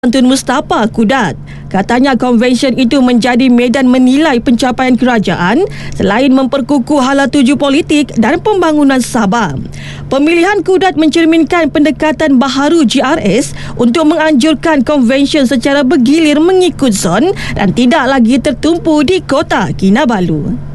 Tun Mustapa Kudat. Katanya konvensyen itu menjadi medan menilai pencapaian kerajaan selain memperkukuh hala tuju politik dan pembangunan Sabah. Pemilihan Kudat mencerminkan pendekatan baharu GRS untuk menganjurkan konvensyen secara bergilir mengikut zon dan tidak lagi tertumpu di Kota Kinabalu.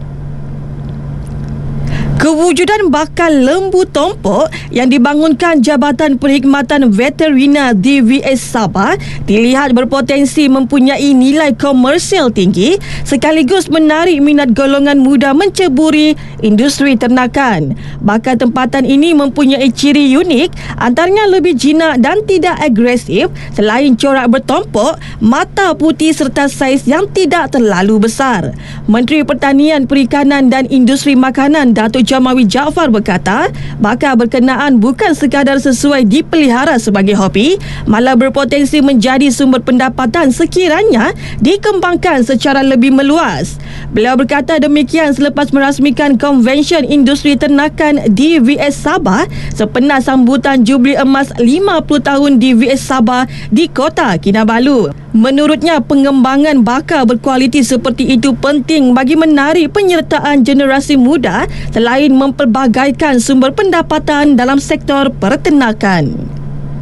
Kewujudan bakal lembu tompok yang dibangunkan Jabatan Perkhidmatan Veterina DVS Sabah dilihat berpotensi mempunyai nilai komersial tinggi sekaligus menarik minat golongan muda menceburi industri ternakan. Bakal tempatan ini mempunyai ciri unik, antaranya lebih jinak dan tidak agresif selain corak bertompok, mata putih serta saiz yang tidak terlalu besar. Menteri Pertanian, Perikanan dan Industri Makanan Datuk Jamawi Jaafar berkata, bakal berkenaan bukan sekadar sesuai dipelihara sebagai hobi, malah berpotensi menjadi sumber pendapatan sekiranya dikembangkan secara lebih meluas. Beliau berkata demikian selepas merasmikan Konvensyen Industri Ternakan DVS Sabah sempena sambutan Jubli Emas 50 tahun DVS Sabah di Kota Kinabalu. Menurutnya, pengembangan bakal berkualiti seperti itu penting bagi menarik penyertaan generasi muda selain mempelbagaikan sumber pendapatan dalam sektor perternakan.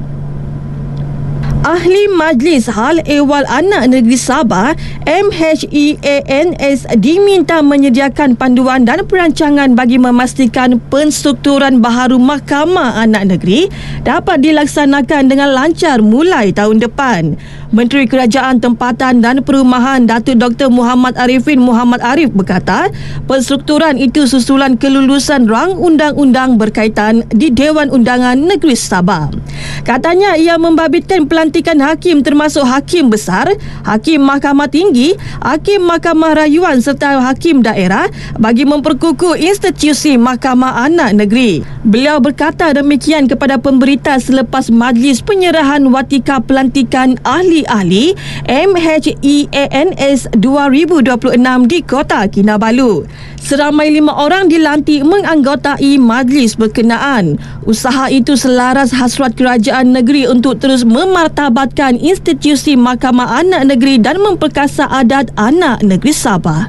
Ahli Majlis Hal Ehwal Anak Negeri Sabah MHEANS diminta menyediakan panduan dan perancangan bagi memastikan penstrukturan baharu Mahkamah Anak Negeri dapat dilaksanakan dengan lancar mulai tahun depan. Menteri Kerajaan Tempatan dan Perumahan Datuk Dr. Muhammad Arifin Muhammad Arif berkata, penstrukturan itu susulan kelulusan rang undang-undang berkaitan di Dewan Undangan Negeri Sabah. Katanya ia membabitkan pelantikan hakim termasuk hakim besar, hakim Mahkamah Tinggi, hakim Mahkamah Rayuan serta hakim daerah bagi memperkukuh institusi Mahkamah Anak Negeri. Beliau berkata demikian kepada pemberita selepas majlis penyerahan watika pelantikan ahli-ahli MHEANS 2026 di Kota Kinabalu. Seramai 5 orang dilantik menganggotai majlis berkenaan. Usaha itu selaras hasrat kerajaan negeri untuk terus memartabatkan institusi Mahkamah Anak Negeri dan memperkasa adat anak negeri Sabah.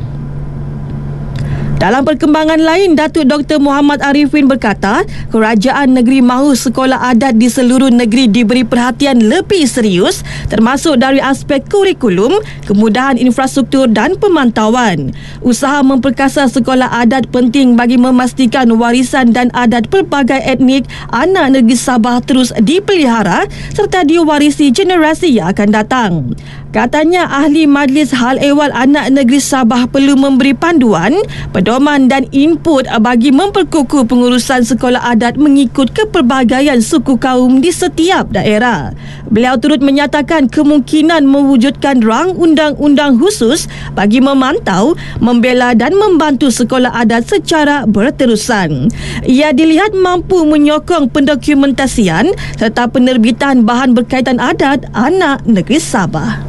Dalam perkembangan lain, Datuk Dr. Muhammad Arifin berkata, kerajaan negeri mahu sekolah adat di seluruh negeri diberi perhatian lebih serius termasuk dari aspek kurikulum, kemudahan infrastruktur dan pemantauan. Usaha memperkasa sekolah adat penting bagi memastikan warisan dan adat pelbagai etnik anak negeri Sabah terus dipelihara serta diwarisi generasi yang akan datang. Katanya ahli Majlis Hal Ehwal Anak Negeri Sabah perlu memberi panduan, pedoman dan input bagi memperkukuh pengurusan sekolah adat mengikut kepelbagaian suku kaum di setiap daerah. Beliau turut menyatakan kemungkinan mewujudkan rang undang-undang khusus bagi memantau, membela dan membantu sekolah adat secara berterusan. Ia dilihat mampu menyokong pendokumentasian serta penerbitan bahan berkaitan adat anak negeri Sabah.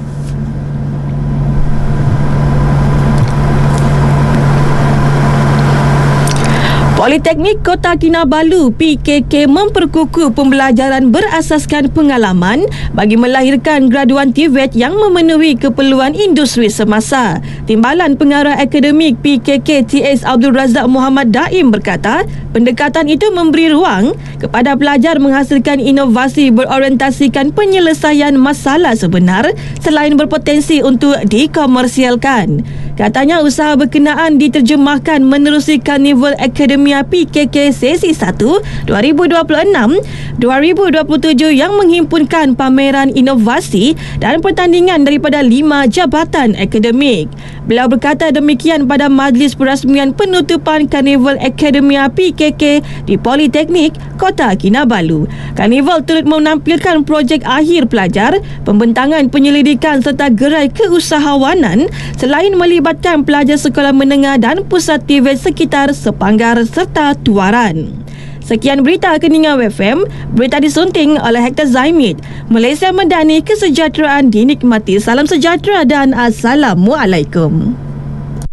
Politeknik Kota Kinabalu PKK memperkukuh pembelajaran berasaskan pengalaman bagi melahirkan graduan TVET yang memenuhi keperluan industri semasa. Timbalan Pengarah Akademik PKK TS Abdul Razak Muhammad Daim berkata, pendekatan itu memberi ruang kepada pelajar menghasilkan inovasi berorientasikan penyelesaian masalah sebenar selain berpotensi untuk dikomersialkan. Katanya usaha berkenaan diterjemahkan menerusi Karnival Akademia PKK Sesi 1 2026-2027 yang menghimpunkan pameran inovasi dan pertandingan daripada 5 jabatan akademik. Beliau berkata demikian pada majlis perasmian penutupan Karnival Akademia PKK di Politeknik Kota Kinabalu. Karnival turut menampilkan projek akhir pelajar, pembentangan penyelidikan serta gerai keusahawanan selain melibatkan pelajar sekolah menengah dan pusat TVET sekitar Sepanggar serta Tuaran. Sekian berita Keningan FM, berita disunting oleh Hector Zaimid. Malaysia Madani, kesejahteraan dinikmati. Salam sejahtera dan Assalamualaikum.